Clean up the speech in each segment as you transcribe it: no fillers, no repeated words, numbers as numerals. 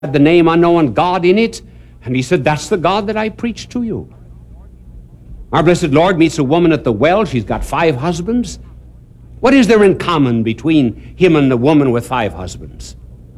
the name unknown God in it, and he said, that's the God that I preach to you. Our blessed Lord meets a woman at the well. She's got 5 husbands. What is there in common between him and the woman with 5 husbands?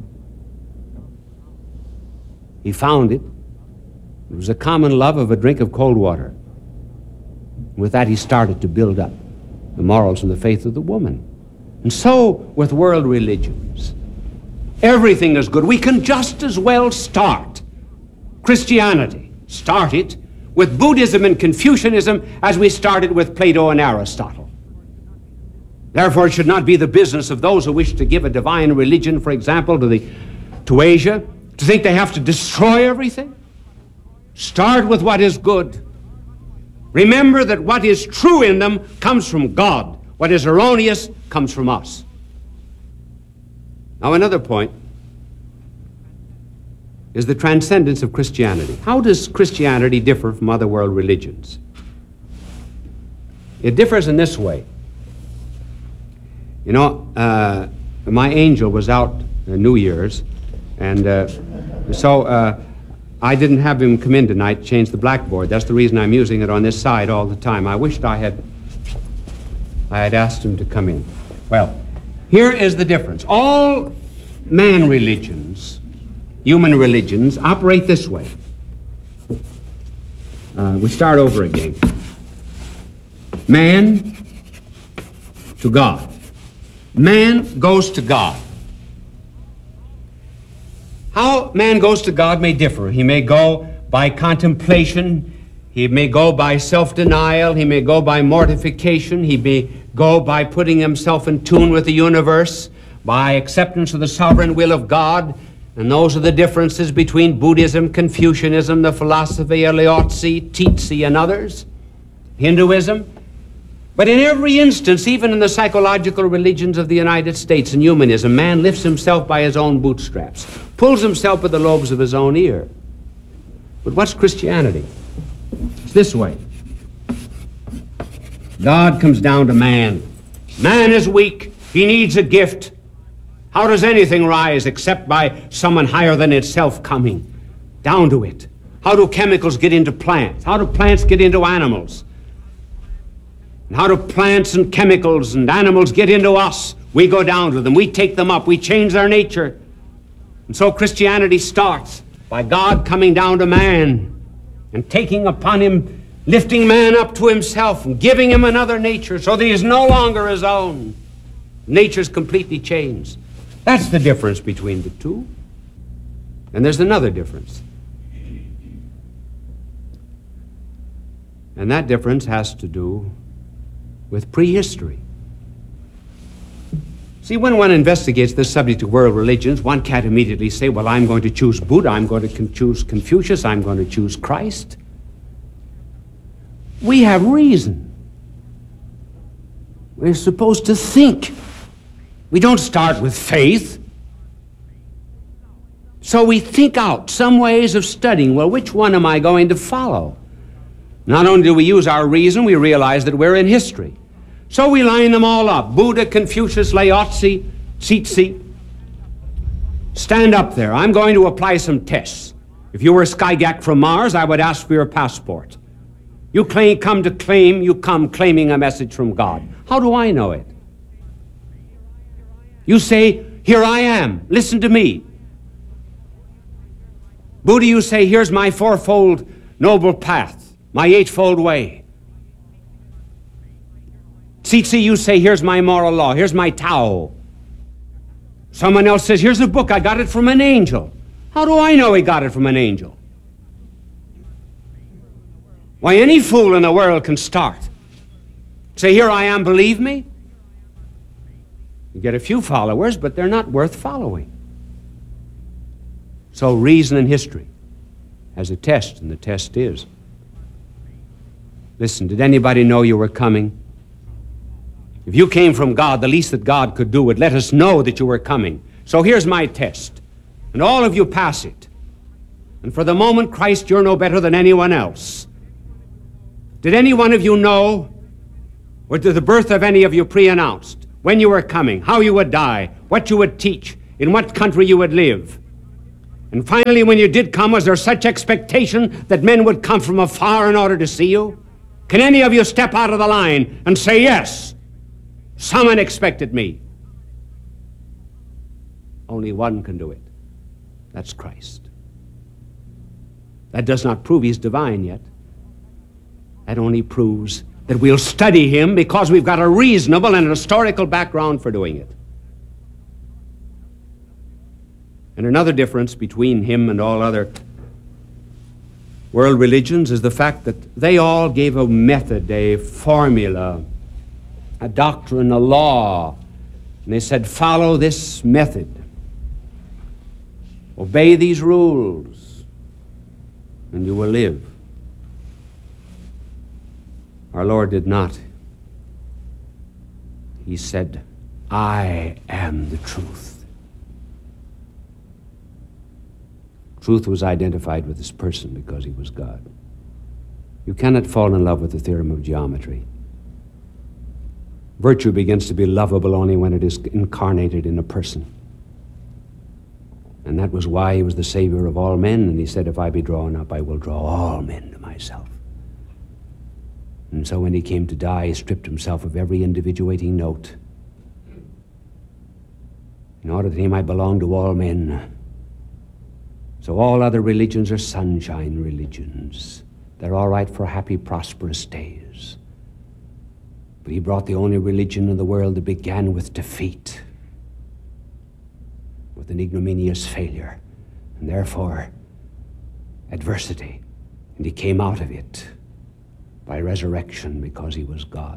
He found it. It was a common love of a drink of cold water. With that, he started to build up the morals and the faith of the woman. And so with world religions. Everything is good. We can just as well start Christianity, start it with Buddhism and Confucianism as we started with Plato and Aristotle. Therefore, it should not be the business of those who wish to give a divine religion, for example, to Asia, to think they have to destroy everything. Start with what is good. Remember that what is true in them comes from God. What is erroneous comes from us. Now, another point is the transcendence of Christianity. How does Christianity differ from other world religions? It differs in this way. You know, my angel was out New Year's, and so I didn't have him come in tonight to change the blackboard. That's the reason I'm using it on this side all the time. I wished I had asked him to come in. Well, here is the difference. All man religions, human religions, operate this way. We start over again. Man to God. Man goes to God. How man goes to God may differ. He may go by contemplation. He may go by self-denial. He may go by mortification. He may go by putting himself in tune with the universe, by acceptance of the sovereign will of God. And those are the differences between Buddhism, Confucianism, the philosophy of Lao-Tzu, Tzu, and others, Hinduism. But in every instance, even in the psychological religions of the United States and humanism, man lifts himself by his own bootstraps, pulls himself with the lobes of his own ear. But what's Christianity? It's this way. God comes down to man. Man is weak. He needs a gift. How does anything rise except by someone higher than itself coming down to it? How do chemicals get into plants? How do plants get into animals? And how do plants and chemicals and animals get into us? We go down to them. We take them up. We change their nature. And so Christianity starts by God coming down to man and taking upon him, lifting man up to himself and giving him another nature so that he is no longer his own. Nature's completely changed. That's the difference between the two. And there's another difference. And that difference has to do with prehistory. See, when one investigates this subject of world religions, one can't immediately say, well, I'm going to choose Buddha, I'm going to choose Confucius, I'm going to choose Christ. We have reason. We're supposed to think. We don't start with faith. So we think out some ways of studying, well, which one am I going to follow? Not only do we use our reason, we realize that we're in history. So we line them all up. Buddha, Confucius, Lao-Tzu, Tzu. Stand up there. I'm going to apply some tests. If you were a Skygak from Mars, I would ask for your passport. You come claiming a message from God. How do I know it? You say, here I am. Listen to me. Buddha, you say, here's my 4-fold noble path, my 8-fold way. Tzu, you say, here's my moral law, here's my Tao. Someone else says, here's a book, I got it from an angel. How do I know he got it from an angel? Why, any fool in the world can start. Say, here I am, believe me. You get a few followers, but they're not worth following. So reason and history has a test, and the test is, listen, did anybody know you were coming? If you came from God, the least that God could do would let us know that you were coming. So here's my test, and all of you pass it. And for the moment, Christ, you're no better than anyone else. Did any one of you know, or did the birth of any of you pre-announced, when you were coming, how you would die, what you would teach, in what country you would live? And finally, when you did come, was there such expectation that men would come from afar in order to see you? Can any of you step out of the line and say, yes, someone expected me? Only one can do it. That's Christ. That does not prove he's divine yet. That only proves that we'll study him because we've got a reasonable and historical background for doing it. And another difference between him and all other world religions is the fact that they all gave a method, a formula, a doctrine, a law. And they said, follow this method. Obey these rules, and you will live. Our Lord did not. He said, I am the truth. Truth was identified with this person because he was God. You cannot fall in love with the theorem of geometry. Virtue begins to be lovable only when it is incarnated in a person. And that was why he was the Savior of all men, and he said, if I be drawn up, I will draw all men to myself. And so when he came to die, he stripped himself of every individuating note in order that he might belong to all men. So all other religions are sunshine religions. They're all right for happy, prosperous days. But he brought the only religion in the world that began with defeat, with an ignominious failure, and therefore adversity. And he came out of it by resurrection because he was God.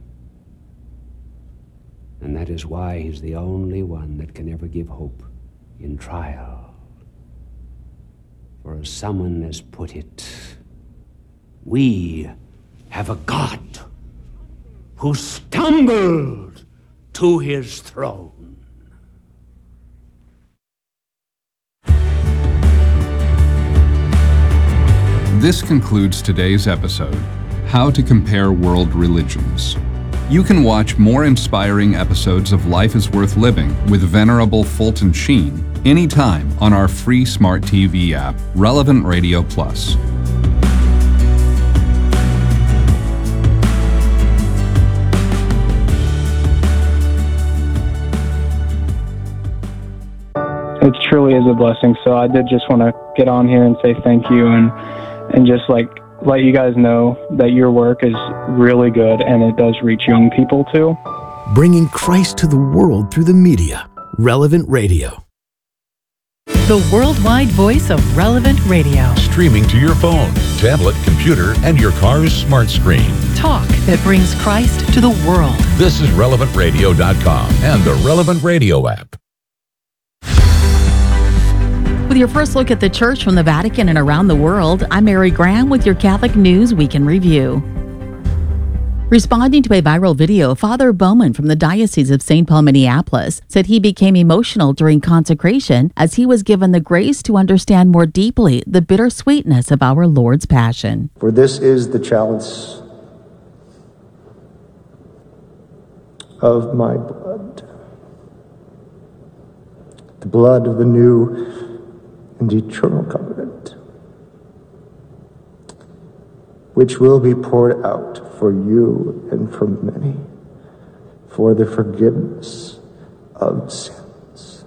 And that is why he's the only one that can ever give hope in trial. For as someone has put it, we have a God who stumbled to his throne. This concludes today's episode, How to Compare World Religions. You can watch more inspiring episodes of Life is Worth Living with Venerable Fulton Sheen anytime on our free smart TV app, Relevant Radio Plus. It truly is a blessing. So I did just want to get on here and say thank you and just like let you guys know that your work is really good and it does reach young people too. Bringing Christ to the world through the media. Relevant Radio. The worldwide voice of Relevant Radio. Streaming to your phone, tablet, computer, and your car's smart screen. Talk that brings Christ to the world. This is RelevantRadio.com and the Relevant Radio app. With your first look at the church from the Vatican and around the world, I'm Mary Graham with your Catholic News Week in Review. Responding to a viral video, Father Bowman from the Diocese of St. Paul, Minneapolis, said he became emotional during consecration as he was given the grace to understand more deeply the bittersweetness of our Lord's Passion. For this is the chalice of my blood, the blood of the new and eternal covenant, which will be poured out for you and for many for the forgiveness of sins.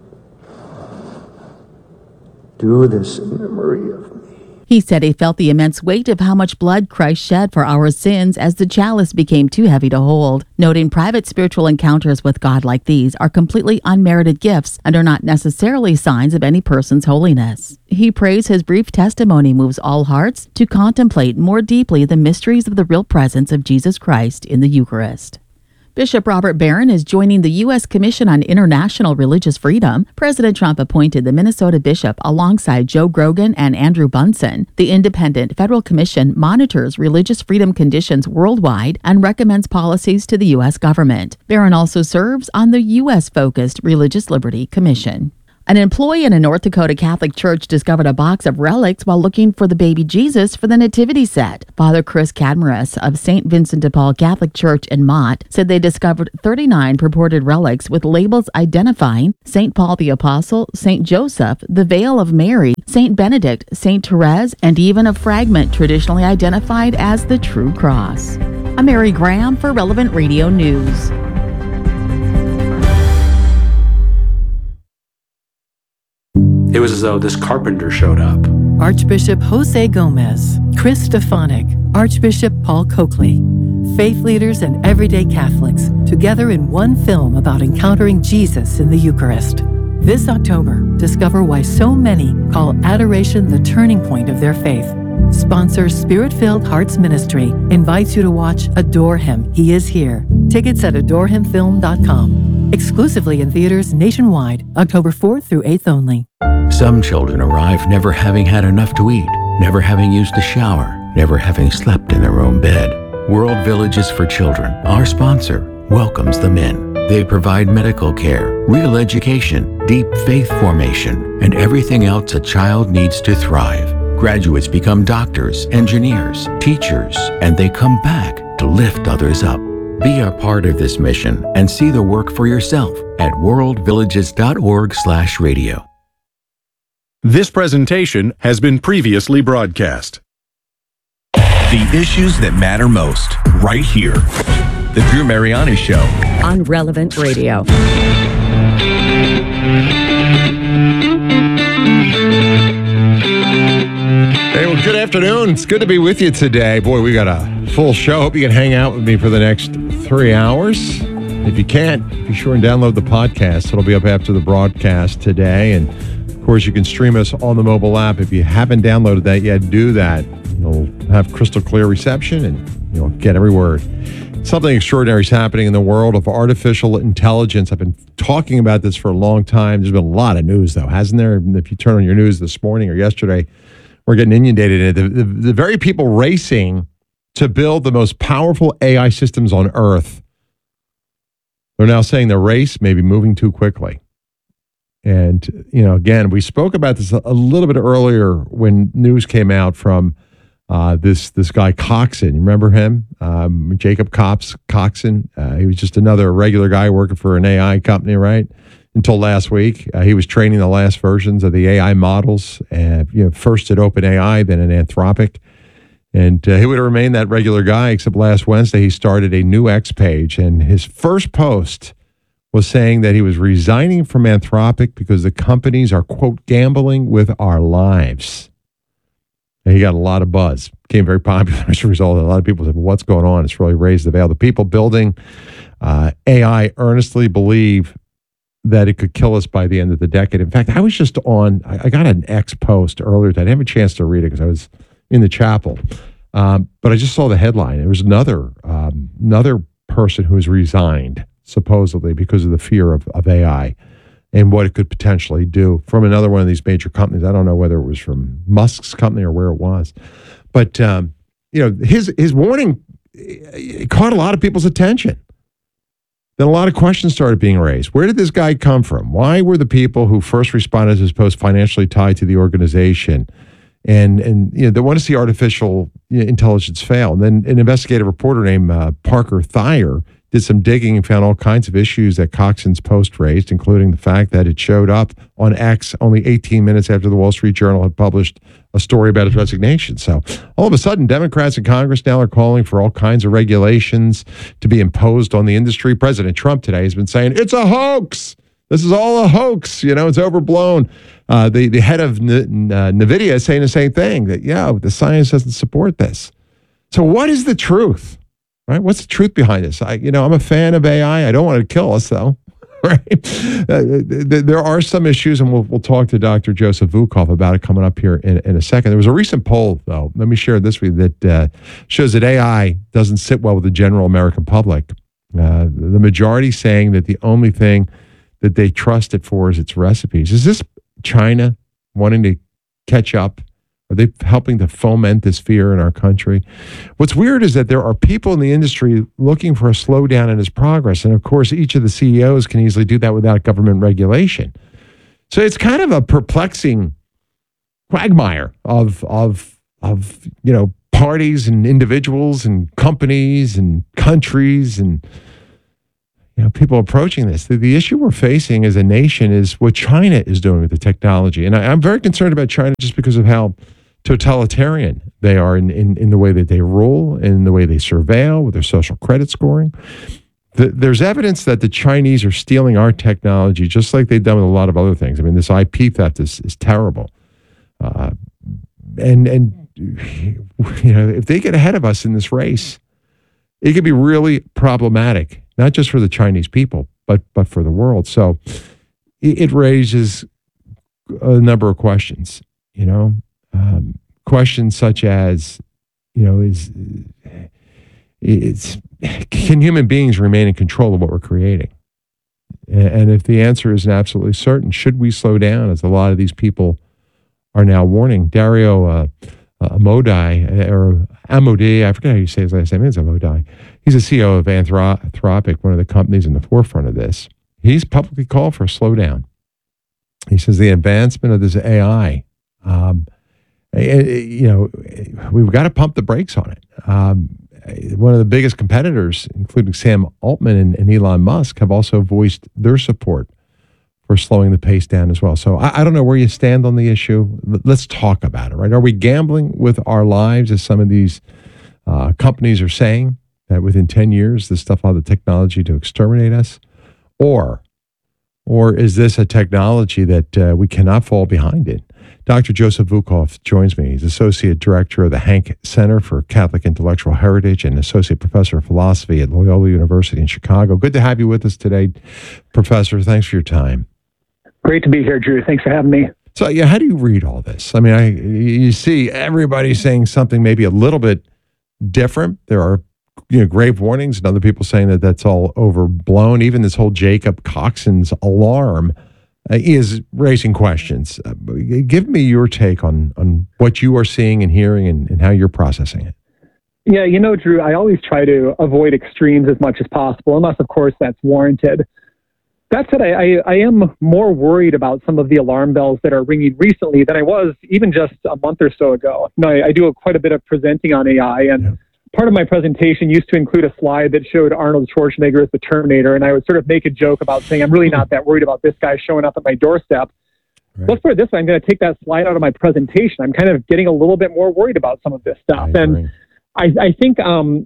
Do this in memory of me. He said he felt the immense weight of how much blood Christ shed for our sins as the chalice became too heavy to hold, noting private spiritual encounters with God like these are completely unmerited gifts and are not necessarily signs of any person's holiness. He prays his brief testimony moves all hearts to contemplate more deeply the mysteries of the real presence of Jesus Christ in the Eucharist. Bishop Robert Barron is joining the U.S. Commission on International Religious Freedom. President Trump appointed the Minnesota bishop alongside Joe Grogan and Andrew Bunson. The independent federal commission monitors religious freedom conditions worldwide and recommends policies to the U.S. government. Barron also serves on the U.S.-focused Religious Liberty Commission. An employee in a North Dakota Catholic church discovered a box of relics while looking for the baby Jesus for the nativity set. Father Chris Cadmaris of St. Vincent de Paul Catholic Church in Mott said they discovered 39 purported relics with labels identifying St. Paul the Apostle, St. Joseph, the Veil of Mary, St. Benedict, St. Therese, and even a fragment traditionally identified as the True Cross. I'm Mary Graham for Relevant Radio News. It was as though this carpenter showed up. Archbishop Jose Gomez, Chris Stefanik, Archbishop Paul Coakley, faith leaders and everyday Catholics together in one film about encountering Jesus in the Eucharist. This October, discover why so many call adoration the turning point of their faith. Sponsor Spirit-Filled Hearts Ministry invites you to watch Adore Him, He Is Here. Tickets at adorehimfilm.com. Exclusively in theaters nationwide, October 4th through 8th only. Some children arrive never having had enough to eat, never having used a shower, never having slept in their own bed. World Villages for Children, our sponsor, welcomes them in. They provide medical care, real education, deep faith formation, and everything else a child needs to thrive. Graduates become doctors, engineers, teachers, and they come back to lift others up. Be a part of this mission and see the work for yourself at worldvillages.org/radio. This presentation has been previously broadcast. The issues that matter most, right here. The Drew Mariani Show on Relevant Radio. Hey, well, good afternoon. It's good to be with you today. Boy, we got a full show. Hope you can hang out with me for the next 3 hours. If you can't, be sure and download the podcast. It'll be up after the broadcast today. And, of course, you can stream us on the mobile app. If you haven't downloaded that yet, do that. You'll have crystal clear reception and you'll get every word. Something extraordinary is happening in the world of artificial intelligence. I've been talking about this for a long time. There's been a lot of news, though, hasn't there? If you turn on your news this morning or yesterday, we're getting inundated in it. The very people racing to build the most powerful AI systems on Earth, they're now saying the race may be moving too quickly. And, again, we spoke about this a little bit earlier when news came out from this guy Coxon. You remember him? Jacob Coxon. He was just another regular guy working for an AI company, right? Until last week. He was training the last versions of the AI models, first at OpenAI, then at Anthropic. And he would have remained that regular guy, except last Wednesday he started a new X page. And his first post was saying that he was resigning from Anthropic because the companies are, quote, gambling with our lives. And he got a lot of buzz. Became very popular as a result. A lot of people said, well, what's going on? It's really raised the veil. The people building AI earnestly believe that it could kill us by the end of the decade. In fact, I was just I got an X post earlier today. I didn't have a chance to read it because I was in the chapel. But I just saw the headline. It was another person who has resigned, supposedly, because of the fear of AI and what it could potentially do from another one of these major companies. I don't know whether it was from Musk's company or where it was. But, his warning it caught a lot of people's attention. Then a lot of questions started being raised. Where did this guy come from? Why were the people who first responded to his post financially tied to the organization? And they want to see artificial intelligence fail. And then an investigative reporter named Parker Thayer did some digging and found all kinds of issues that Coxon's post raised, including the fact that it showed up on X only 18 minutes after the Wall Street Journal had published a story about his resignation. So all of a sudden, Democrats in Congress now are calling for all kinds of regulations to be imposed on the industry. President Trump today has been saying, it's a hoax. This is all a hoax. It's overblown. The head of NVIDIA is saying the same thing, that, the science doesn't support this. So what is the truth? Right? What's the truth behind this? I'm a fan of AI. I don't want it to kill us, though. Right? There are some issues, and we'll talk to Dr. Joseph Vukov about it coming up here in a second. There was a recent poll, though. Let me share this with you that shows that AI doesn't sit well with the general American public. The majority saying that the only thing that they trust it for is its recipes. Is this China wanting to catch up? Are they helping to foment this fear in our country? What's weird is that there are people in the industry looking for a slowdown in its progress. And of course, each of the CEOs can easily do that without government regulation. So it's kind of a perplexing quagmire of parties and individuals and companies and countries and people approaching this. The issue we're facing as a nation is what China is doing with the technology. And I'm very concerned about China just because of how totalitarian they are in the way that they rule, in the way they surveil with their social credit scoring. There's evidence that the Chinese are stealing our technology just like they've done with a lot of other things. I mean, this IP theft is terrible. And if they get ahead of us in this race, it could be really problematic, not just for the Chinese people, but for the world. So it raises a number of questions, questions such as, can human beings remain in control of what we're creating? And if the answer isn't absolutely certain, should we slow down, as a lot of these people are now warning? Dario Amodei, I forget how you say his last name. It's Amodei. He's the CEO of Anthropic, one of the companies in the forefront of this. He's publicly called for a slowdown. He says the advancement of this AI, we've got to pump the brakes on it. One of the biggest competitors, including Sam Altman and Elon Musk, have also voiced their support for slowing the pace down as well. So I don't know where you stand on the issue. Let's talk about it, right? Are we gambling with our lives, as some of these companies are saying, that within 10 years, this stuff will have the technology to exterminate us? Or is this a technology that we cannot fall behind in? Dr. Joseph Vukov joins me. He's Associate Director of the Hank Center for Catholic Intellectual Heritage and Associate Professor of Philosophy at Loyola University in Chicago. Good to have you with us today, Professor. Thanks for your time. Great to be here, Drew. Thanks for having me. So, how do you read all this? I mean, you see everybody saying something maybe a little bit different. There are grave warnings, and other people saying that that's all overblown. Even this whole Jacob Coxon's alarm is raising questions. Give me your take on what you are seeing and hearing and how you're processing it. Yeah, Drew, I always try to avoid extremes as much as possible, unless, of course, that's warranted. That said, I am more worried about some of the alarm bells that are ringing recently than I was even just a month or so ago. I do quite a bit of presenting on AI, and part of my presentation used to include a slide that showed Arnold Schwarzenegger as the Terminator, and I would sort of make a joke about saying, I'm really not that worried about this guy showing up at my doorstep. Right. Let's put it this way, I'm going to take that slide out of my presentation. I'm kind of getting a little bit more worried about some of this stuff. And I think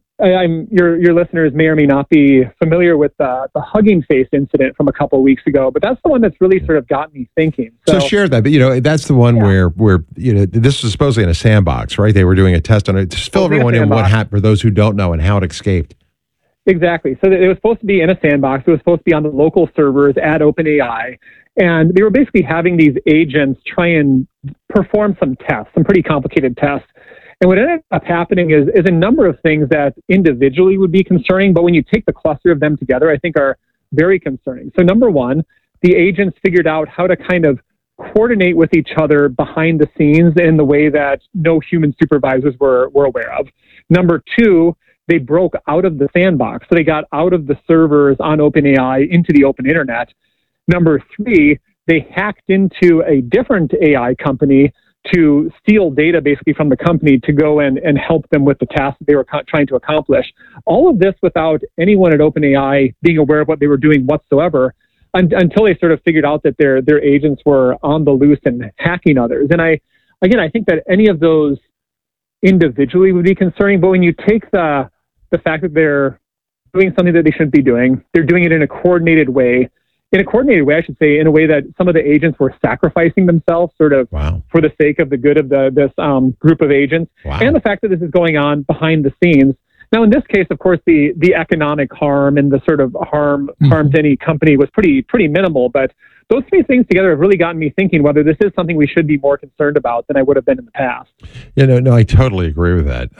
your listeners may or may not be familiar with the Hugging Face incident from a couple of weeks ago, but that's the one that's really sort of got me thinking. So share that. But that's the one where this was supposedly in a sandbox, right? They were doing a test on it. Just fill everyone in what happened for those who don't know and how it escaped. Exactly. So it was supposed to be in a sandbox. It was supposed to be on the local servers at OpenAI, and they were basically having these agents try and perform some tests, some pretty complicated tests. And what ended up happening is a number of things that individually would be concerning, but when you take the cluster of them together, I think are very concerning. So number one, the agents figured out how to kind of coordinate with each other behind the scenes in the way that no human supervisors were aware of. Number two, they broke out of the sandbox. So they got out of the servers on OpenAI into the open internet. Number three, they hacked into a different AI company to steal data basically from the company to go and help them with the task that they were trying to accomplish. All of this without anyone at OpenAI being aware of what they were doing whatsoever until they sort of figured out that their agents were on the loose and hacking others. And I think that any of those individually would be concerning, but when you take the fact that they're doing something that they shouldn't be doing, they're doing it in a coordinated way, I should say, in a way that some of the agents were sacrificing themselves sort of for the sake of the good of this group of agents. Wow. And the fact that this is going on behind the scenes. Now, in this case, of course, the economic harm and the sort of harm to any company was pretty minimal. But those three things together have really gotten me thinking whether this is something we should be more concerned about than I would have been in the past. No, I totally agree with that.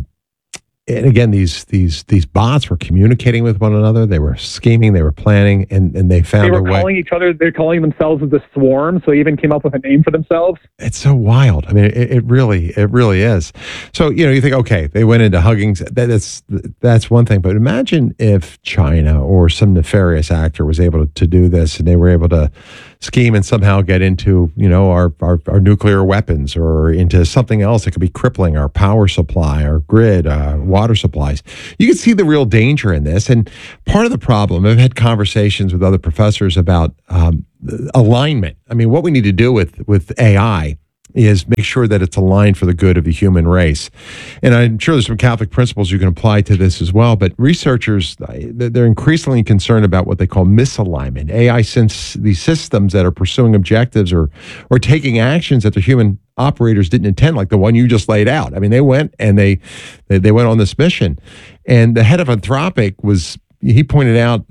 And again, these bots were communicating with one another. They were scheming. They were planning, and they found a way. They were calling each other. They're calling themselves the Swarm. So they even came up with a name for themselves. It's so wild. I mean, it really is. So you think, okay, they went into hugging. That's one thing. But imagine if China or some nefarious actor was able to do this, and they were able to scheme and somehow get into, our nuclear weapons or into something else that could be crippling our power supply, our grid, water supplies. You can see the real danger in this. And part of the problem, I've had conversations with other professors about alignment. I mean, what we need to do with AI is make sure that it's aligned for the good of the human race. And I'm sure there's some Catholic principles you can apply to this as well, but researchers, they're increasingly concerned about what they call misalignment. AI, since these systems that are pursuing objectives or taking actions that the human operators didn't intend, like the one you just laid out. I mean, they went and they went on this mission. And the head of Anthropic he pointed out,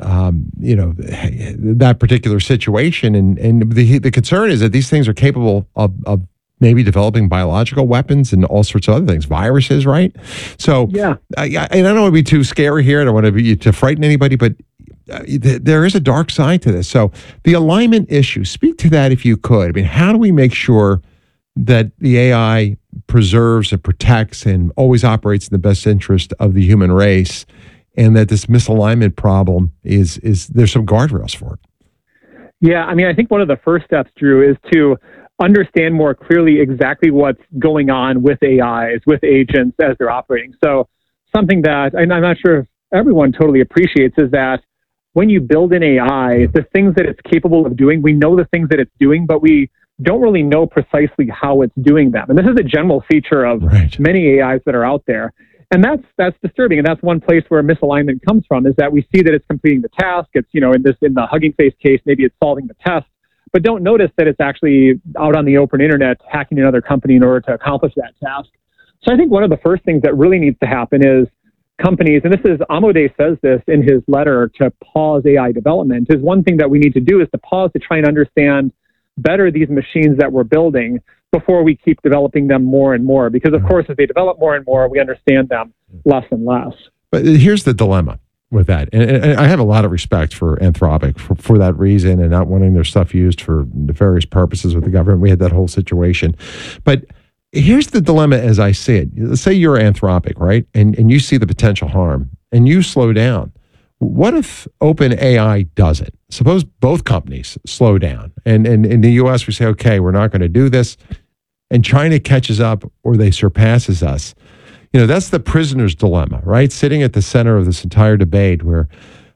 that particular situation. And the concern is that these things are capable of maybe developing biological weapons and all sorts of other things, viruses, right? So, yeah, I don't want to be too scary here. I don't want to be to frighten anybody, but there is a dark side to this. So the alignment issue, speak to that if you could. I mean, how do we make sure that the AI preserves and protects and always operates in the best interest of the human race, and that this misalignment problem is there's some guardrails for it? Yeah, I mean, I think one of the first steps, Drew, is to understand more clearly exactly what's going on with AIs, with agents as they're operating. So something that, and I'm not sure if everyone totally appreciates, is that when you build an AI, the things that it's capable of doing, we know the things that it's doing, but we don't really know precisely how it's doing them. And this is a general feature of many AIs that are out there. And that's disturbing. And that's one place where misalignment comes from, is that we see that it's completing the task. It's, in the Hugging Face case, maybe it's solving the test, but don't notice that it's actually out on the open internet hacking another company in order to accomplish that task. So I think one of the first things that really needs to happen is companies, and Amodei says this in his letter to pause AI development, is one thing that we need to do is to pause to try and understand better these machines that we're building before we keep developing them more and more. Because, of course, as they develop more and more, we understand them less and less. But here's the dilemma with that. And I have a lot of respect for Anthropic for that reason, and not wanting their stuff used for nefarious purposes with the government. We had that whole situation. But here's the dilemma as I see it. Let's say you're Anthropic, right? And you see the potential harm and you slow down. What if OpenAI doesn't? Suppose both companies slow down. And in the U.S., we say, okay, we're not going to do this. And China catches up or they surpasses us. That's the prisoner's dilemma, right? Sitting at the center of this entire debate where,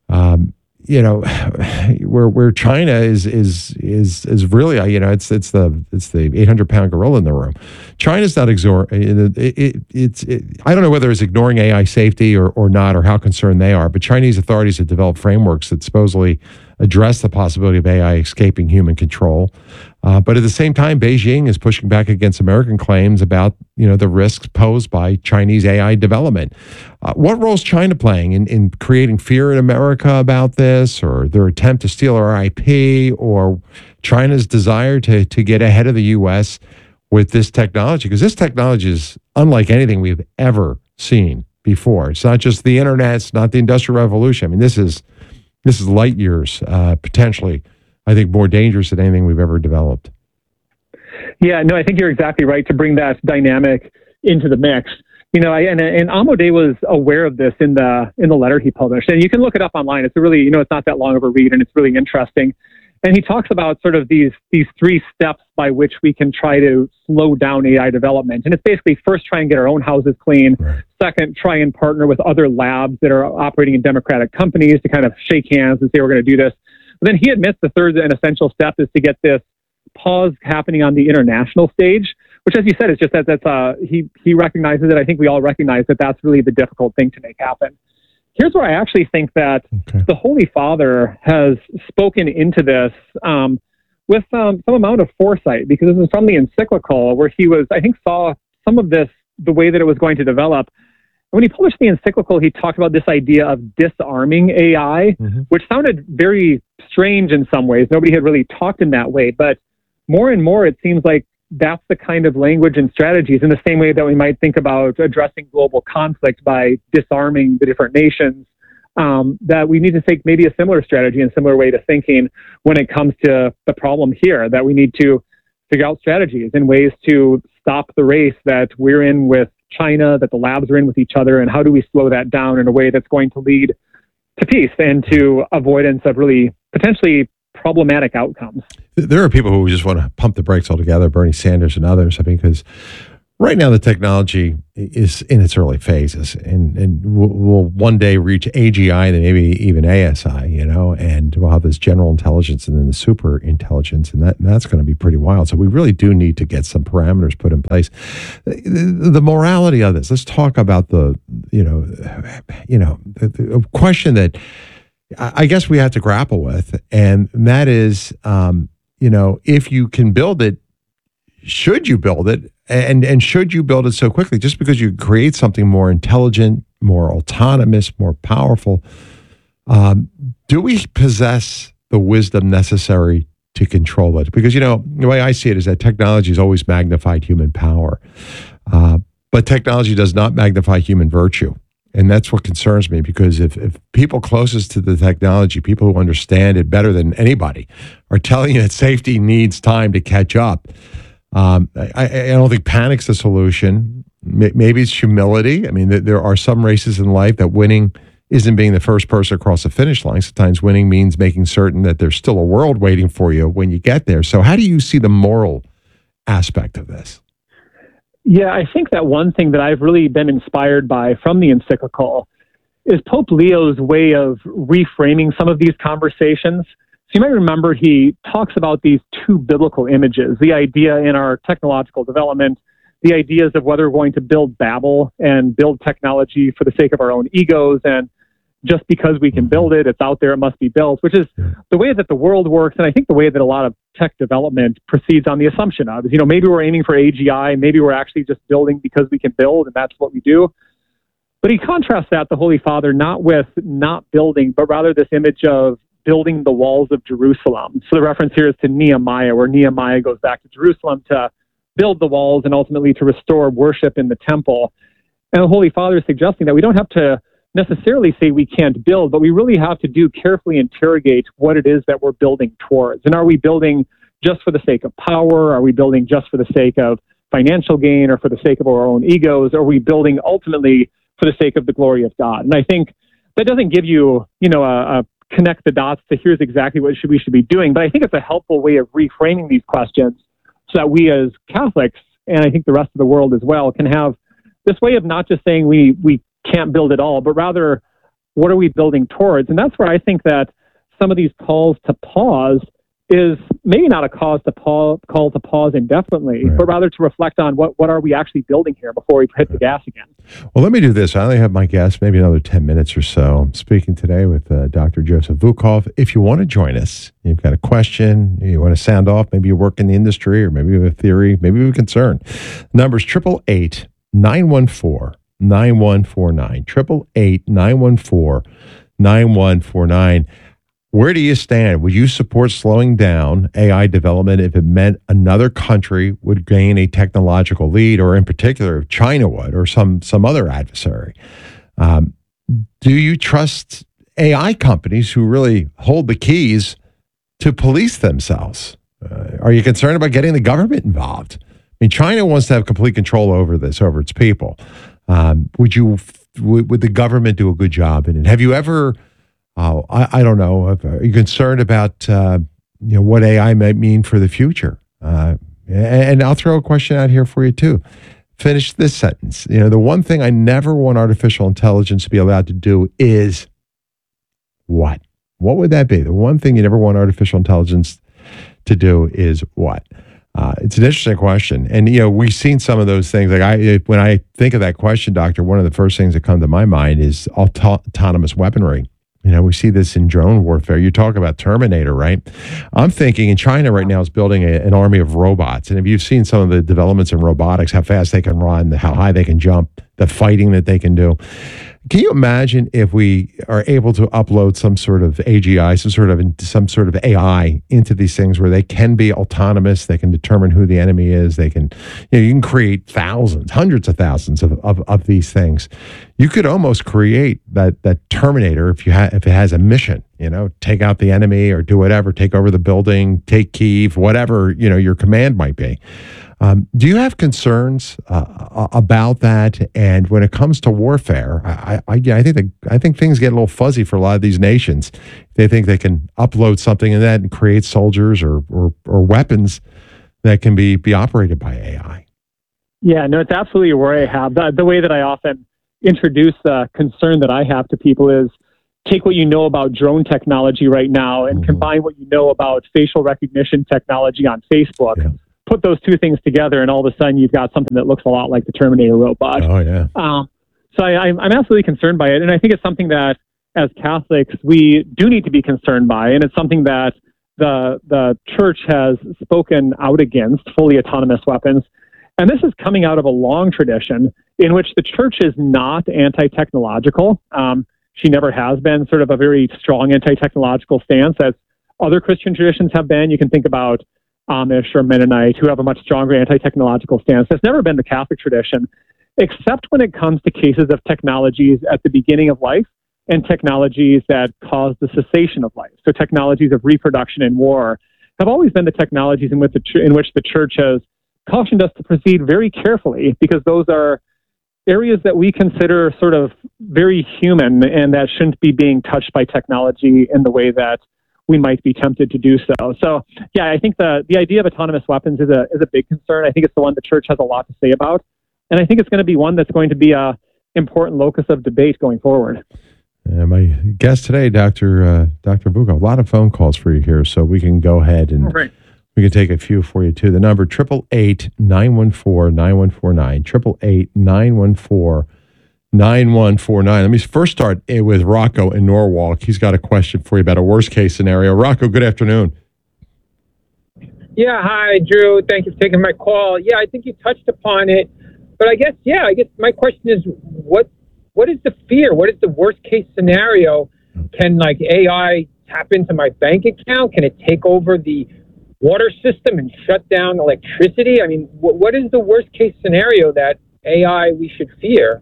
where China is really, it's the 800-pound gorilla in the room. China's not I don't know whether it's ignoring AI safety or not, or how concerned they are, but Chinese authorities have developed frameworks that supposedly address the possibility of AI escaping human control. But at the same time, Beijing is pushing back against American claims about, the risks posed by Chinese AI development. What role is China playing in creating fear in America about this, or their attempt to steal our IP, or China's desire to get ahead of the U.S. with this technology? Because this technology is unlike anything we've ever seen before. It's not just the internet, it's not the Industrial Revolution. I mean, this is light years, potentially, I think, more dangerous than anything we've ever developed. Yeah, no, I think you're exactly right to bring that dynamic into the mix. And Amodei was aware of this in the letter he published, and you can look it up online. It's really, it's not that long of a read, and it's really interesting. And he talks about sort of these three steps by which we can try to slow down AI development. And it's basically, first, try and get our own houses clean. Right. Second, try and partner with other labs that are operating in democratic companies to kind of shake hands and say, we're going to do this. But then he admits the third and essential step is to get this pause happening on the international stage, which, as you said, is just he recognizes it. I think we all recognize that that's really the difficult thing to make happen. Here's where I actually think that the Holy Father has spoken into this with some amount of foresight, because this is from the encyclical where he saw some of this, the way that it was going to develop. When he published the encyclical, he talked about this idea of disarming AI, which sounded very strange in some ways. Nobody had really talked in that way, but more and more it seems like that's the kind of language and strategies, in the same way that we might think about addressing global conflict by disarming the different nations, that we need to take maybe a similar strategy and similar way to thinking when it comes to the problem here, that we need to figure out strategies and ways to stop the race that we're in with China, that the labs are in with each other, and how do we slow that down in a way that's going to lead to peace and to avoidance of really potentially problematic outcomes. There are people who just want to pump the brakes altogether, Bernie Sanders and others. I mean, because right now the technology is in its early phases, and we'll one day reach AGI, then maybe even ASI, and we'll have this general intelligence and then the super intelligence, and that's going to be pretty wild. So we really do need to get some parameters put in place. The morality of this. Let's talk about the question that I guess we have to grapple with, and that is, if you can build it, should you build it, and should you build it so quickly? Just because you create something more intelligent, more autonomous, more powerful, do we possess the wisdom necessary to control it? Because, the way I see it is that technology has always magnified human power, but technology does not magnify human virtue. And that's what concerns me, because if people closest to the technology, people who understand it better than anybody, are telling you that safety needs time to catch up, I don't think panic's the solution. Maybe it's humility. I mean, there are some races in life that winning isn't being the first person across the finish line. Sometimes winning means making certain that there's still a world waiting for you when you get there. So how do you see the moral aspect of this? Yeah, I think that one thing that I've really been inspired by from the encyclical is Pope Leo's way of reframing some of these conversations. So you might remember he talks about these two biblical images, the idea in our technological development, the ideas of whether we're going to build Babel and build technology for the sake of our own egos, and just because we can build it, it's out there, it must be built, which is the way that the world works, and I think the way that a lot of tech development proceeds on the assumption of is, maybe we're aiming for AGI, maybe we're actually just building because we can build, and that's what we do. But he contrasts that, the Holy Father, not with not building, but rather this image of building the walls of Jerusalem. So the reference here is to Nehemiah, where Nehemiah goes back to Jerusalem to build the walls and ultimately to restore worship in the temple. And the Holy Father is suggesting that we don't have to necessarily say we can't build, but we really have to carefully interrogate what it is that we're building towards. And are we building just for the sake of power? Are we building just for the sake of financial gain or for the sake of our own egos? Or are we building ultimately for the sake of the glory of God? And I think that doesn't give you, a connect the dots to here's exactly what we should be doing. But I think it's a helpful way of reframing these questions so that we as Catholics, and I think the rest of the world as well, can have this way of not just saying we can't build it all, but rather, what are we building towards? And that's where I think that some of these calls to pause is maybe not a call to pause indefinitely, but rather to reflect on what are we actually building here before we hit the gas again. Well, let me do this. I only have my guest maybe another 10 minutes or so. I'm speaking today with Dr. Joseph Vukov. If you want to join us, you've got a question, you want to sound off, maybe you work in the industry, or maybe you have a theory, maybe you have a concern. Number's 888-914-9149. 888-914-9149. Where do you stand? Would you support slowing down AI development if it meant another country would gain a technological lead, or in particular, if China would, or some other adversary? Do you trust AI companies who really hold the keys to police themselves? Are you concerned about getting the government involved? I mean, China wants to have complete control over this, over its people. Would the government do a good job in it? Have you ever... I don't know. Are you concerned about what AI might mean for the future? And I'll throw a question out here for you too. Finish this sentence. The one thing I never want artificial intelligence to be allowed to do is what? What would that be? The one thing you never want artificial intelligence to do is what? It's an interesting question. And, we've seen some of those things. Like when I think of that question, Doctor, one of the first things that come to my mind is autonomous weaponry. We see this in drone warfare. You talk about Terminator, right? I'm thinking in China right now is building an army of robots. And if you've seen some of the developments in robotics, how fast they can run, how high they can jump, the fighting that they can do. Can you imagine if we are able to upload some sort of AGI, some sort of AI into these things where they can be autonomous, they can determine who the enemy is, they can, you can create thousands, hundreds of thousands of these things. You could almost create that Terminator if it has a mission, take out the enemy or do whatever, take over the building, take Kyiv, whatever, your command might be. Do you have concerns about that? And when it comes to warfare, I think things get a little fuzzy for a lot of these nations. They think they can upload something in that and create soldiers or weapons that can be operated by AI. Yeah, no, it's absolutely a worry I have. The way that I often introduce the concern that I have to people is take what you know about drone technology right now and combine what you know about facial recognition technology on Facebook. Yeah. Put those two things together, and all of a sudden you've got something that looks a lot like the Terminator robot. Oh, yeah. So I'm absolutely concerned by it, and I think it's something that, as Catholics, we do need to be concerned by, and it's something that the church has spoken out against, fully autonomous weapons. And this is coming out of a long tradition in which the church is not anti-technological. She never has been sort of a very strong anti-technological stance, as other Christian traditions have been. You can think about Amish or Mennonite, who have a much stronger anti-technological stance. That's never been the Catholic tradition, except when it comes to cases of technologies at the beginning of life and technologies that cause the cessation of life. So technologies of reproduction and war have always been the technologies in which the church has cautioned us to proceed very carefully, because those are areas that we consider sort of very human and that shouldn't be being touched by technology in the way that we might be tempted to do so. So, yeah, I think the idea of autonomous weapons is a big concern. I think it's the one the church has a lot to say about. And I think it's going to be one that's going to be an important locus of debate going forward. My guest today, Dr. Vuko, a lot of phone calls for you here, so we can go ahead and we can take a few for you, too. The number, 888-914-9149, 888-914-9149. Let me first start with Rocco in Norwalk. He's got a question for you about a worst-case scenario. Rocco, good afternoon. Yeah, hi, Drew. Thank you for taking my call. Yeah, I think you touched upon it. But I guess my question is, what is the fear? What is the worst-case scenario? Can, AI tap into my bank account? Can it take over the water system and shut down electricity? I mean, what is the worst-case scenario that AI we should fear?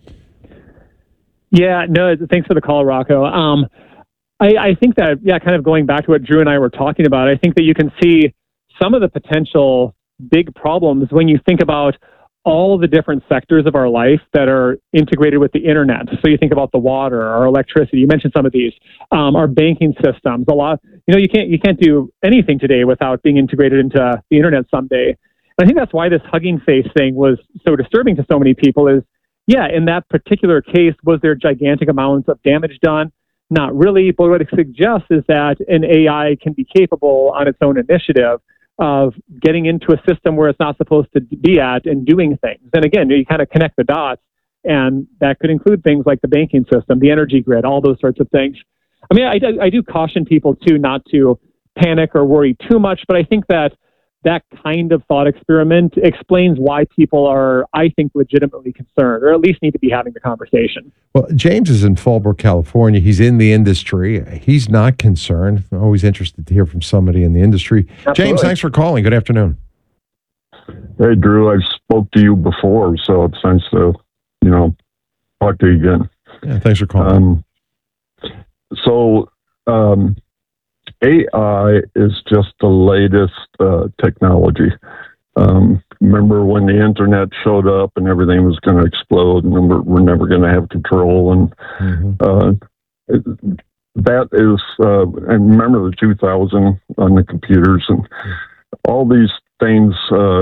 Yeah, no, thanks for the call, Rocco. I think that, kind of going back to what Drew and I were talking about, I think that you can see some of the potential big problems when you think about all the different sectors of our life that are integrated with the internet. So you think about the water, our electricity. You mentioned some of these, our banking systems. A lot. You can't do anything today without being integrated into the internet someday. And I think that's why this Hugging Face thing was so disturbing to so many people. Is in that particular case, was there gigantic amounts of damage done? Not really. But what it suggests is that an AI can be capable on its own initiative of getting into a system where it's not supposed to be at and doing things. And again, you kind of connect the dots, and that could include things like the banking system, the energy grid, all those sorts of things. I mean, I do caution people too not to panic or worry too much, but I think that kind of thought experiment explains why people are, I think, legitimately concerned, or at least need to be having the conversation. Well, James is in Fallbrook, California. He's in the industry. He's not concerned. I'm always interested to hear from somebody in the industry. Absolutely. James, thanks for calling. Good afternoon. Hey, Drew, I've spoke to you before, so it's nice to, talk to you again. Yeah, thanks for calling. AI is just the latest technology. Remember when the internet showed up and everything was going to explode, and we're never going to have control, and that is, and remember the 2000 on the computers, and all these things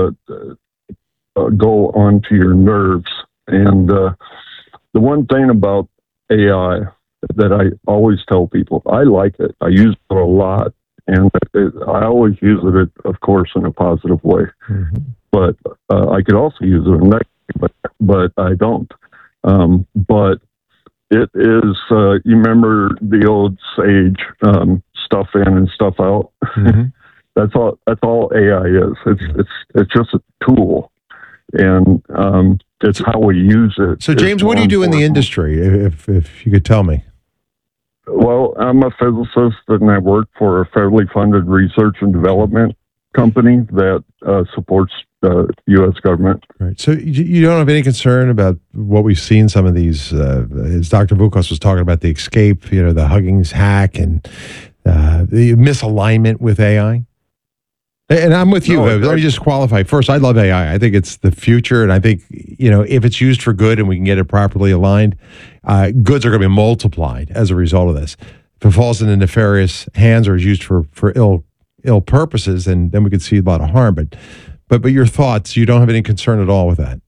go onto your nerves. And the one thing about AI that I always tell people, I like it. I use it a lot, and I always use it, of course, in a positive way. But I could also use it in a negative, but I don't. But it is, you remember the old sage, stuff in and stuff out? That's all AI is. It's just a tool, and it's how we use it. So, James, what do you do in the industry, if you could tell me? Well, I'm a physicist, and I work for a federally funded research and development company that supports the U.S. government. Right. So you don't have any concern about what we've seen, some of these, as Dr. Vukos was talking about, the escape, the Huggins hack, and the misalignment with AI? And I'm with you. Let me just qualify. First, I love AI. I think it's the future. And I think, if it's used for good and we can get it properly aligned, goods are going to be multiplied as a result of this. If it falls into nefarious hands or is used for ill purposes, then we could see a lot of harm. But your thoughts, you don't have any concern at all with that?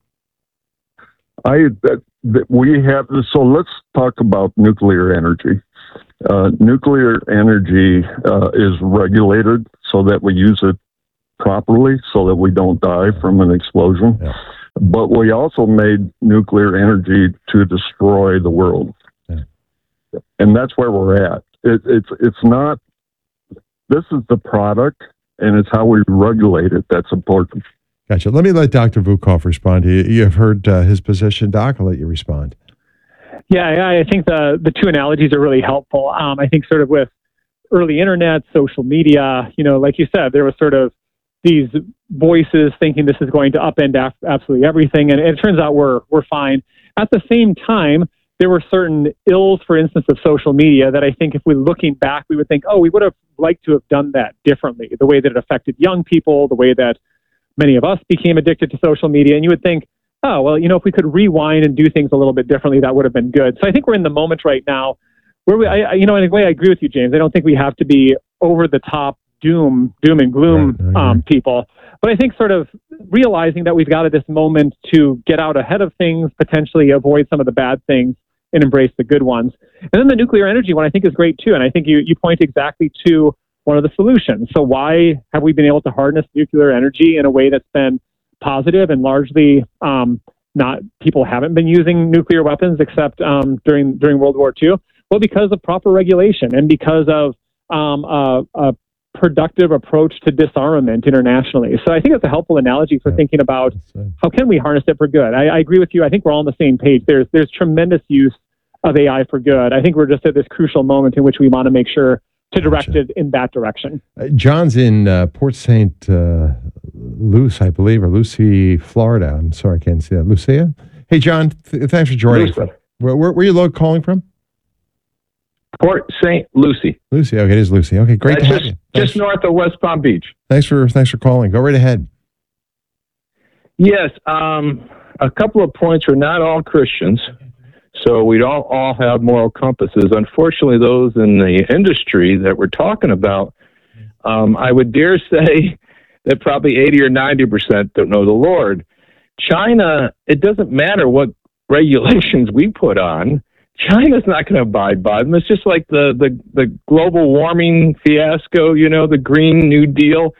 So let's talk about nuclear energy. Nuclear energy is regulated so that we use it properly, so that we don't die from an explosion. Yeah. But we also made nuclear energy to destroy the world. Yeah. And that's where we're at. It's not, this is the product, and it's how we regulate it that's important. Gotcha. Let me let Dr. Vukov respond to you. You've heard his position. Doc, I'll let you respond. Yeah, I think the two analogies are really helpful. I think sort of with early internet, social media, like you said, there was sort of these voices thinking this is going to upend absolutely everything, and it turns out we're fine. At the same time, there were certain ills, for instance, of social media that I think if we're looking back, we would think, oh, we would have liked to have done that differently. The way that it affected young people, the way that many of us became addicted to social media, and you would think, oh, well, if we could rewind and do things a little bit differently, that would have been good. So I think we're in the moment right now where in a way, I agree with you, James. I don't think we have to be over the top doom and gloom people. But I think sort of realizing that we've got at this moment to get out ahead of things, potentially avoid some of the bad things and embrace the good ones. And then the nuclear energy one I think is great too. And I think you point exactly to one of the solutions. So why have we been able to harness nuclear energy in a way that's been positive and largely people haven't been using nuclear weapons except during World War II? Well, because of proper regulation and because of a productive approach to disarmament internationally. So I think it's a helpful analogy for thinking about how can we harness it for good. I agree with you. I think we're all on the same page. There's tremendous use of AI for good. I think we're just at this crucial moment in which we want to make sure to direct it in that direction. John's in Port St. Lucie, I believe, or Lucie, Florida. I'm sorry, I can't see that. Lucia? Hey, John, thanks for joining. Where are you calling from? Port St. Lucie. Lucie, okay, it is Lucie. Okay, great to have you. Just north of West Palm Beach. Thanks for calling. Go right ahead. Yes, a couple of points. We're not all Christians, so we don't all have moral compasses. Unfortunately, those in the industry that we're talking about, I would dare say that probably 80 or 90% don't know the Lord. China, it doesn't matter what regulations we put on. China's not going to abide by them. It's just like the global warming fiasco, the Green New Deal.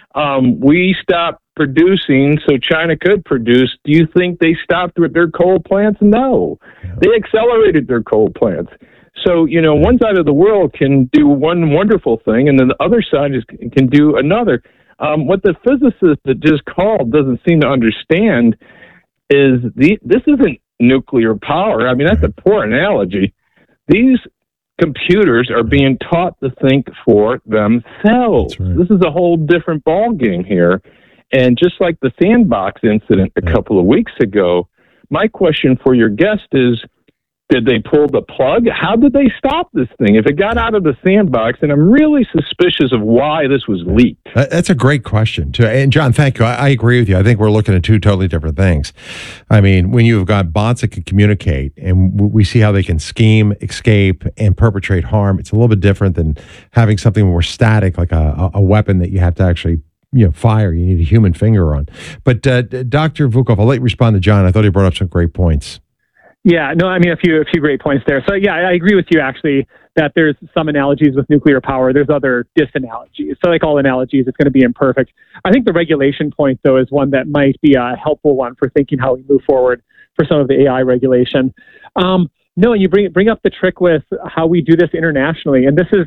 We stopped producing so China could produce. Do you think they stopped with their coal plants? No. They accelerated their coal plants. So, one side of the world can do one wonderful thing, and then the other side can do another. What the physicist that just called doesn't seem to understand is this isn't nuclear power. I mean, that's a poor analogy. These computers are being taught to think for themselves. Right. This is a whole different ballgame here. And just like the sandbox incident a couple of weeks ago, my question for your guest is, did they pull the plug? How did they stop this thing? If it got out of the sandbox, and I'm really suspicious of why this was leaked. That's a great question, too. And John, thank you. I agree with you. I think we're looking at two totally different things. I mean, when you've got bots that can communicate and we see how they can scheme, escape, and perpetrate harm, it's a little bit different than having something more static, like a weapon that you have to actually fire. You need a human finger on. But Dr. Vukov, I'll let you respond to John. I thought he brought up some great points. Yeah, no, I mean, a few great points there. So, yeah, I agree with you, actually, that there's some analogies with nuclear power. There's other disanalogies. So, like all analogies, it's going to be imperfect. I think the regulation point, though, is one that might be a helpful one for thinking how we move forward for some of the AI regulation. No, you bring up the trick with how we do this internationally. And this is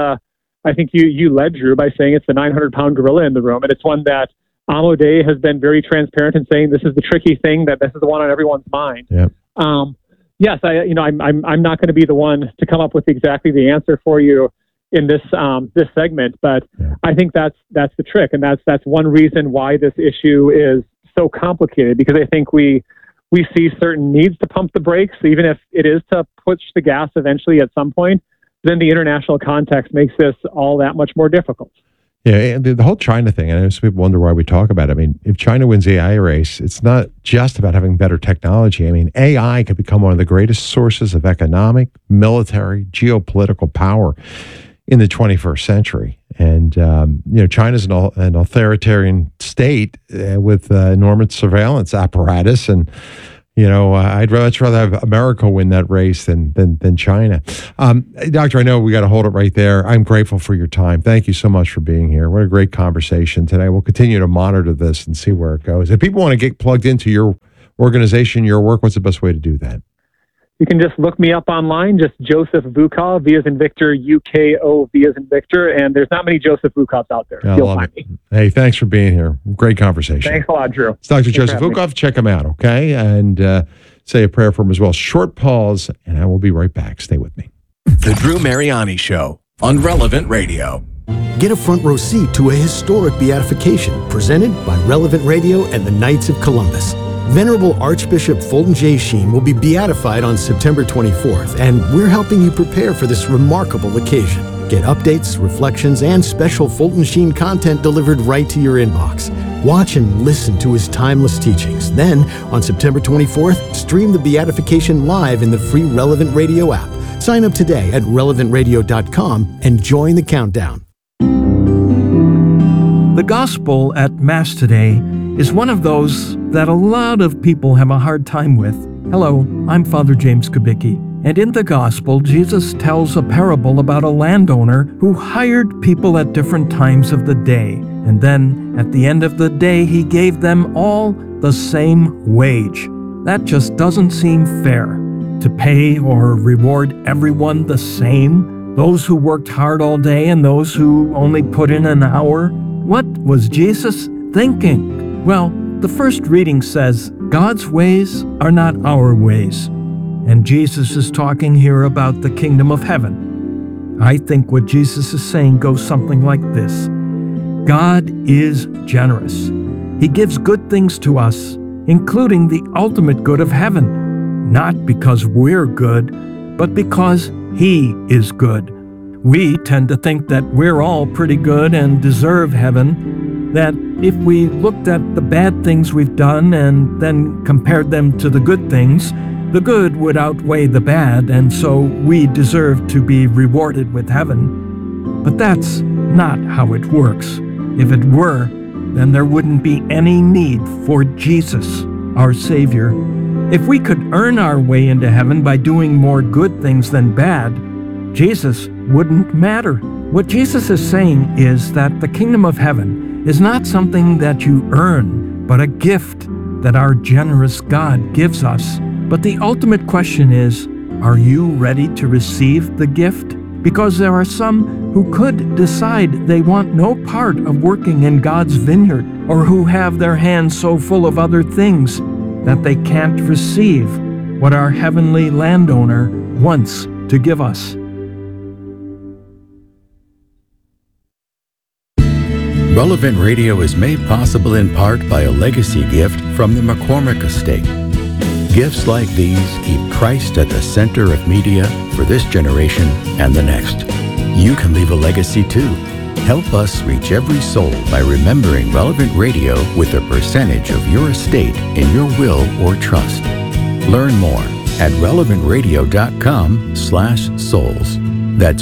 I think you led, Drew, by saying it's the 900-pound gorilla in the room. And it's one that Amo Day has been very transparent in saying this is the tricky thing, that this is the one on everyone's mind. Yep. Yes, I'm not going to be the one to come up with exactly the answer for you in this segment, but I think that's the trick, and that's one reason why this issue is so complicated, because I think we see certain needs to pump the brakes, even if it is to push the gas eventually at some point. Then the international context makes this all that much more difficult. Yeah, the whole China thing, I know some people wonder why we talk about it. I mean, if China wins the AI race, it's not just about having better technology. I mean, AI could become one of the greatest sources of economic, military, geopolitical power in the 21st century. And, China's an authoritarian state with enormous surveillance apparatus. And, I'd much rather have America win that race than China. Doctor, I know we got to hold it right there. I'm grateful for your time. Thank you so much for being here. What a great conversation today. We'll continue to monitor this and see where it goes. If people want to get plugged into your organization, your work, what's the best way to do that? You can just look me up online, just Joseph Vukov, V as in Victor, UKO, V as in Victor, and there's not many Joseph Vukovs out there. You'll find me. Hey, thanks for being here. Great conversation. Thanks a lot, Drew. It's Dr. Joseph Vukov. Check him out, okay? And say a prayer for him as well. Short pause, and I will be right back. Stay with me. The Drew Mariani Show on Relevant Radio. Get a front row seat to a historic beatification presented by Relevant Radio and the Knights of Columbus. Venerable Archbishop Fulton J. Sheen will be beatified on September 24th, and we're helping you prepare for this remarkable occasion. Get updates, reflections, and special Fulton Sheen content delivered right to your inbox. Watch and listen to his timeless teachings. Then, on September 24th, stream the beatification live in the free Relevant Radio app. Sign up today at relevantradio.com and join the countdown. The gospel at Mass today is one of those that a lot of people have a hard time with. Hello, I'm Father James Kubicki, and in the gospel, Jesus tells a parable about a landowner who hired people at different times of the day, and then at the end of the day, he gave them all the same wage. That just doesn't seem fair. To pay or reward everyone the same, those who worked hard all day and those who only put in an hour. What was Jesus thinking? Well, the first reading says, God's ways are not our ways. And Jesus is talking here about the kingdom of heaven. I think what Jesus is saying goes something like this. God is generous. He gives good things to us, including the ultimate good of heaven, not because we're good, but because He is good. We tend to think that we're all pretty good and deserve heaven, that if we looked at the bad things we've done and then compared them to the good things, the good would outweigh the bad, and so we deserve to be rewarded with heaven. But that's not how it works. If it were, then there wouldn't be any need for Jesus, our Savior. If we could earn our way into heaven by doing more good things than bad, Jesus wouldn't matter. What Jesus is saying is that the kingdom of heaven is not something that you earn, but a gift that our generous God gives us. But the ultimate question is, are you ready to receive the gift? Because there are some who could decide they want no part of working in God's vineyard, or who have their hands so full of other things that they can't receive what our heavenly landowner wants to give us. Relevant Radio is made possible in part by a legacy gift from the McCormick Estate. Gifts like these keep Christ at the center of media for this generation and the next. You can leave a legacy too. Help us reach every soul by remembering Relevant Radio with a percentage of your estate in your will or trust. Learn more at relevantradio.com/souls. That's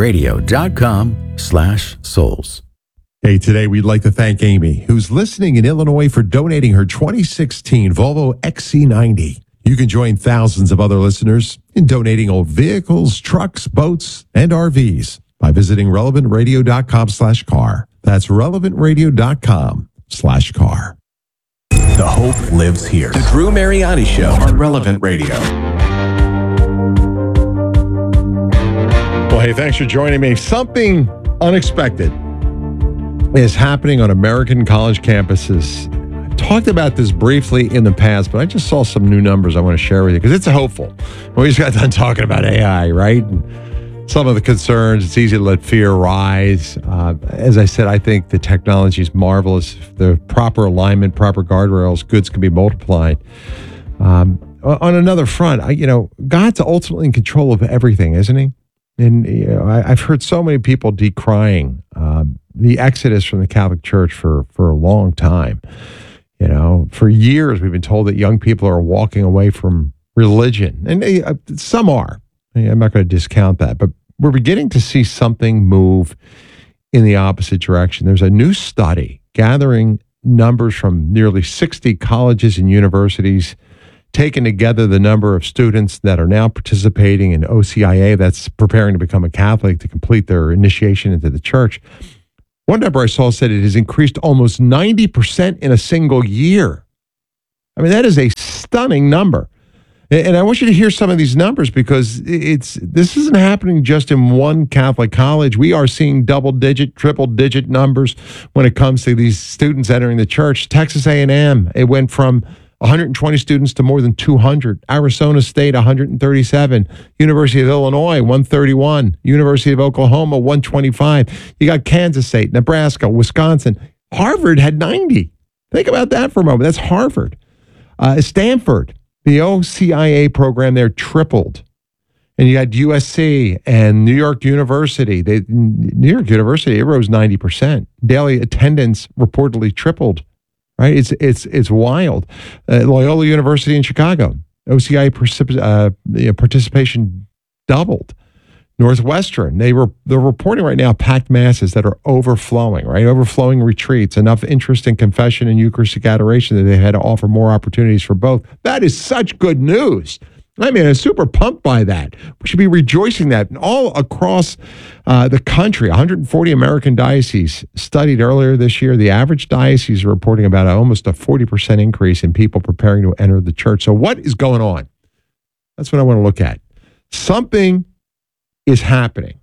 relevantradio.com/souls. Hey, today we'd like to thank Amy, who's listening in Illinois, for donating her 2016 Volvo XC90. You can join thousands of other listeners in donating old vehicles, trucks, boats, and RVs by visiting relevantradio.com/car. That's relevantradio.com/car. The hope lives here. The Drew Mariani Show on Relevant Radio. Well, hey, thanks for joining me. Something unexpected is happening on American college campuses. I've talked about this briefly in the past, but I just saw some new numbers I want to share with you because it's hopeful. We just got done talking about AI, right? And some of the concerns, it's easy to let fear rise. As I said, I think the technology is marvelous. If the proper alignment, proper guardrails, goods can be multiplied. On another front, God's ultimately in control of everything, isn't He? And I've heard so many people decrying the exodus from the Catholic Church for a long time. You know, for years we've been told that young people are walking away from religion, and some are. I'm not going to discount that, but we're beginning to see something move in the opposite direction. There's a new study gathering numbers from nearly 60 colleges and universities, taken together the number of students that are now participating in OCIA, that's preparing to become a Catholic to complete their initiation into the church. One number I saw said it has increased almost 90% in a single year. I mean, that is a stunning number. And I want you to hear some of these numbers, because this isn't happening just in one Catholic college. We are seeing double-digit, triple-digit numbers when it comes to these students entering the church. Texas A&M, it went from 120 students to more than 200. Arizona State, 137. University of Illinois, 131. University of Oklahoma, 125. You got Kansas State, Nebraska, Wisconsin. Harvard had 90. Think about that for a moment. That's Harvard. Stanford, the OCIA program there tripled. And you had USC and New York University. New York University, it rose 90%. Daily attendance reportedly tripled. Right? It's wild. Loyola University in Chicago, OCIA participation doubled. Northwestern, they're reporting right now packed masses that are overflowing, right? Overflowing retreats, enough interest in confession and Eucharistic adoration that they had to offer more opportunities for both. That is such good news. I mean, I'm super pumped by that. We should be rejoicing that. And all across the country, 140 American dioceses studied earlier this year. The average diocese is reporting about almost a 40% increase in people preparing to enter the church. So what is going on? That's what I want to look at. Something is happening.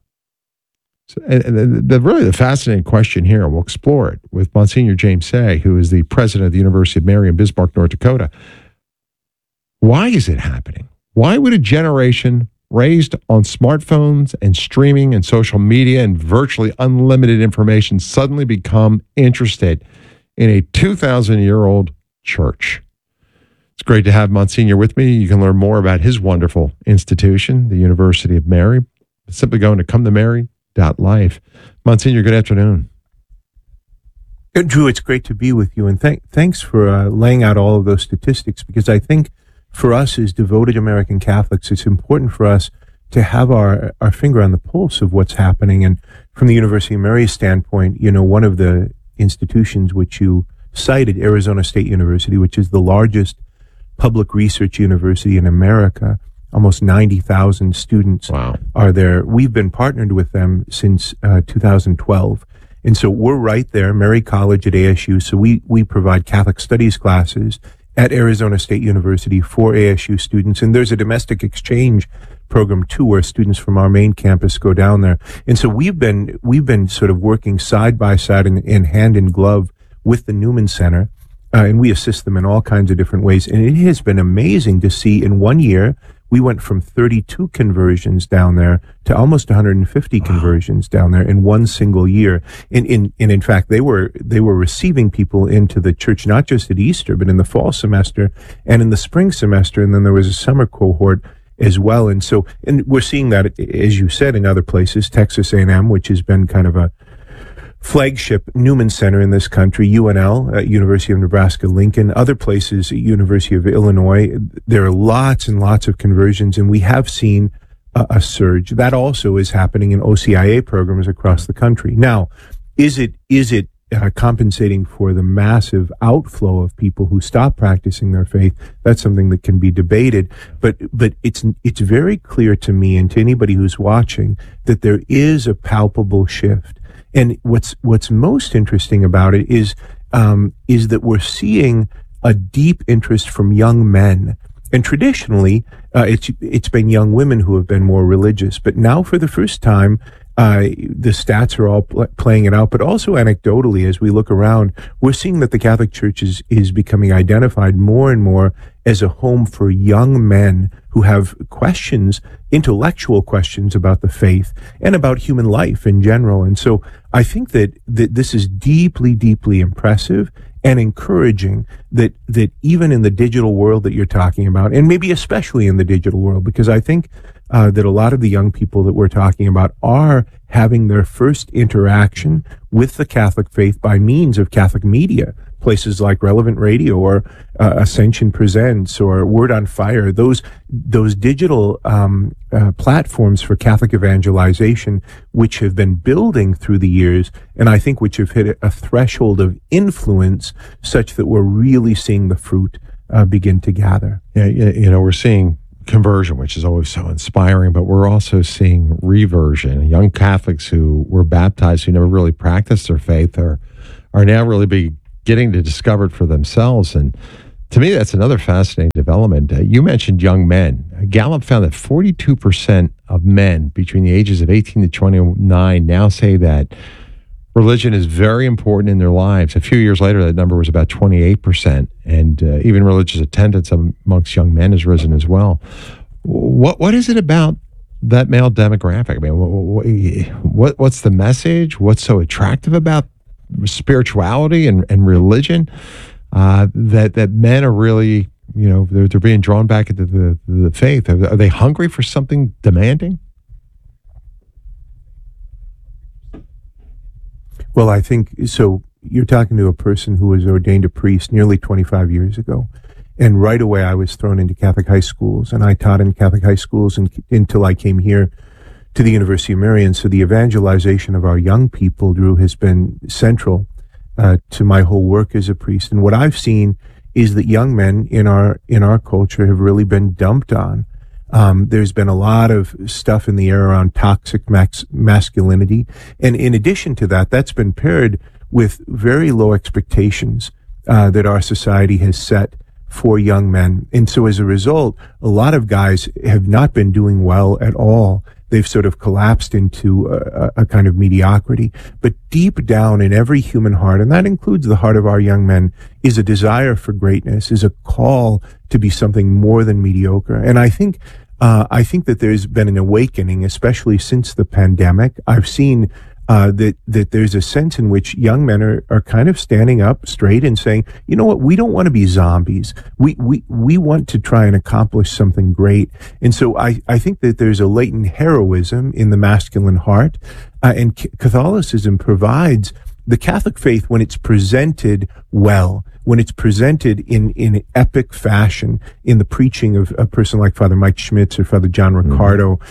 So, and the fascinating question here, and we'll explore it with Monsignor James Say, who is the president of the University of Mary in Bismarck, North Dakota. Why is it happening? Why would a generation raised on smartphones and streaming and social media and virtually unlimited information suddenly become interested in a 2,000-year-old church? It's great to have Monsignor with me. You can learn more about his wonderful institution, the University of Mary, simply going to cometomary.life. Monsignor, good afternoon. Drew, it's great to be with you, and thanks for laying out all of those statistics, because I think for us as devoted American Catholics, it's important for us to have our finger on the pulse of what's happening. And from the University of Mary's standpoint, you know, one of the institutions which you cited, Arizona State University, which is the largest public research university in America, almost 90,000 students are there. We've been partnered with them since 2012. And so we're right there, Mary College at ASU. So we provide Catholic studies classes at Arizona State University for ASU students. And there's a domestic exchange program too, where students from our main campus go down there. And so we've been sort of working side by side and hand in glove with the Newman Center. And we assist them in all kinds of different ways. And it has been amazing to see in 1 year, we went from 32 conversions down there to almost 150 conversions down there in one single year. And in fact, they were receiving people into the church, not just at Easter, but in the fall semester and in the spring semester. And then there was a summer cohort as well. And so, and we're seeing that, as you said, in other places, Texas A&M, which has been kind of a flagship Newman Center in this country, UNL, University of Nebraska-Lincoln, other places, University of Illinois. There are lots and lots of conversions, and we have seen a surge. That also is happening in OCIA programs across the country. Now, is it compensating for the massive outflow of people who stop practicing their faith? That's something that can be debated. But it's very clear to me and to anybody who's watching that there is a palpable shift. And what's most interesting about it is that we're seeing a deep interest from young men. And traditionally, it's been young women who have been more religious. But now, for the first time, the stats are all playing it out. But also anecdotally, as we look around, we're seeing that the Catholic Church is becoming identified more and more as a home for young men who have questions, intellectual questions about the faith and about human life in general. And so I think that this is deeply, deeply impressive. and encouraging that even in the digital world that you're talking about, and maybe especially in the digital world, because I think that a lot of the young people that we're talking about are having their first interaction with the Catholic faith by means of Catholic media, places like Relevant Radio or Ascension Presents or Word on Fire, those digital platforms for Catholic evangelization, which have been building through the years, and I think which have hit a threshold of influence such that we're really seeing the fruit begin to gather. Yeah, we're seeing conversion, which is always so inspiring, but we're also seeing reversion. Young Catholics who were baptized, who never really practiced their faith, are now really beginning to discover it for themselves. And to me, that's another fascinating development. You mentioned young men. Gallup found that 42% of men between the ages of 18 to 29 now say that religion is very important in their lives. A few years later, that number was about 28%, and even religious attendance amongst young men has risen as well. What is it about that male demographic? I mean, what's the message? What's so attractive about spirituality and religion that men are really, they're being drawn back into the faith? Are they hungry for something demanding? Well, I think so. You're talking to a person who was ordained a priest nearly 25 years ago. And right away, I was thrown into Catholic high schools, and I taught in Catholic high schools until I came here to the University of Marion. So the evangelization of our young people, Drew, has been central to my whole work as a priest. And what I've seen is that young men in our culture have really been dumped on. There's been a lot of stuff in the air around toxic masculinity. And in addition to that, that's been paired with very low expectations that our society has set for young men. And so as a result, a lot of guys have not been doing well at all. They've sort of collapsed into a kind of mediocrity. But deep down in every human heart, and that includes the heart of our young men, is a desire for greatness, is a call to be something more than mediocre. And I think that there's been an awakening, especially since the pandemic. I've seen that there's a sense in which young men are kind of standing up straight and saying, you know what, we don't want to be zombies. We want to try and accomplish something great. And so I think that there's a latent heroism in the masculine heart, and Catholicism provides the Catholic faith when it's presented well, when it's presented in epic fashion in the preaching of a person like Father Mike Schmitz or Father John Riccardo.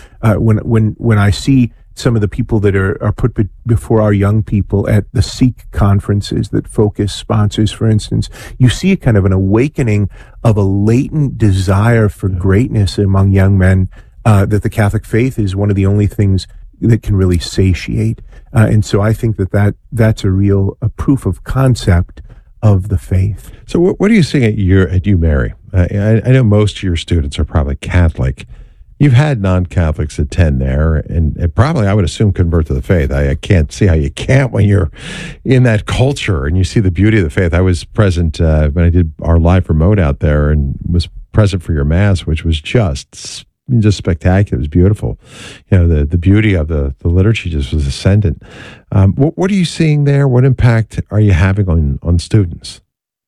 When I see some of the people that are put before our young people at the Seek conferences that Focus sponsors, for instance, you see a kind of an awakening of a latent desire for greatness among young men, that the Catholic faith is one of the only things that can really satiate. And so I think that's a real proof of concept of the faith. So what are you seeing at UMary? I know most of your students are probably Catholic. You've had non-Catholics attend there, and probably, I would assume, convert to the faith. I can't see how you can't when you're in that culture and you see the beauty of the faith. I was present when I did our live remote out there and was present for your Mass, which was just spectacular. It was beautiful. The beauty of the liturgy just was ascendant. What are you seeing there? What impact are you having on students?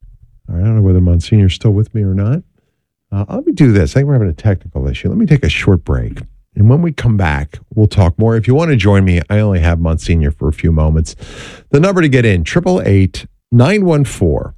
I don't know whether Monsignor's still with me or not. Let me do this. I think we're having a technical issue. Let me take a short break. And when we come back, we'll talk more. If you want to join me, I only have Monsignor for a few moments. The number to get in, 888-914-9149,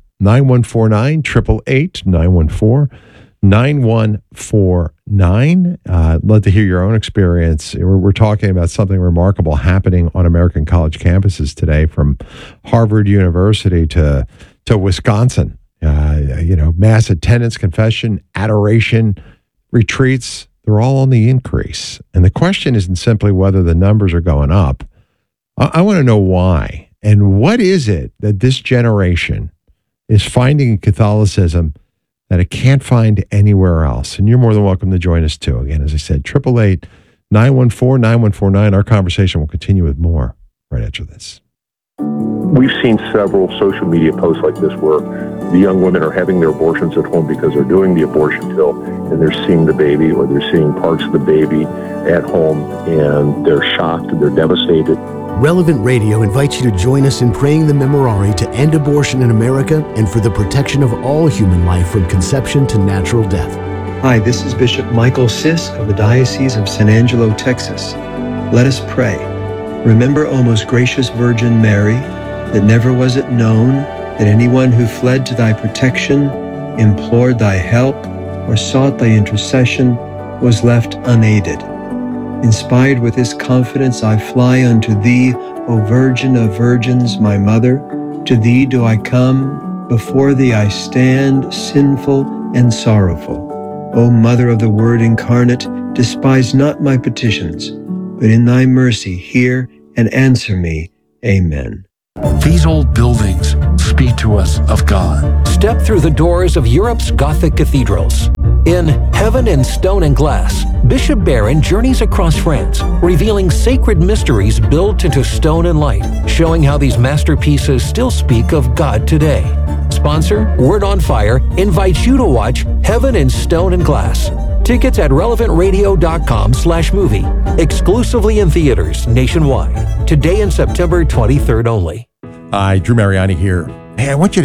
888-914-9149. I'd love to hear your own experience. We're talking about something remarkable happening on American college campuses today, from Harvard University to Wisconsin. Mass attendance, confession, adoration, retreats, they're all on the increase. And the question isn't simply whether the numbers are going up. I want to know why. And what is it that this generation is finding in Catholicism that it can't find anywhere else? And you're more than welcome to join us too. Again, as I said, 888-914-9149. Our conversation will continue with more right after this. We've seen several social media posts like this where the young women are having their abortions at home because they're doing the abortion pill and they're seeing the baby, or they're seeing parts of the baby at home, and they're shocked and they're devastated. Relevant Radio invites you to join us in praying the Memorare to end abortion in America and for the protection of all human life from conception to natural death. Hi, this is Bishop Michael Sisk of the Diocese of San Angelo, Texas. Let us pray. Remember, O most gracious Virgin Mary, that never was it known that anyone who fled to thy protection, implored thy help, or sought thy intercession was left unaided. Inspired with this confidence, I fly unto thee, O Virgin of Virgins, my Mother. To thee do I come, before thee I stand, sinful and sorrowful. O Mother of the Word incarnate, despise not my petitions, but in thy mercy hear and answer me. Amen. These old buildings speak to us of God. Step through the doors of Europe's Gothic cathedrals. In Heaven in Stone and Glass, Bishop Barron journeys across France, revealing sacred mysteries built into stone and light, showing how these masterpieces still speak of God today. Sponsor, Word on Fire, invites you to watch Heaven in Stone and Glass. Tickets at relevantradio.com/movie. Exclusively in theaters nationwide. Today and September 23rd only. Hi, Drew Mariani here. Hey, I want you to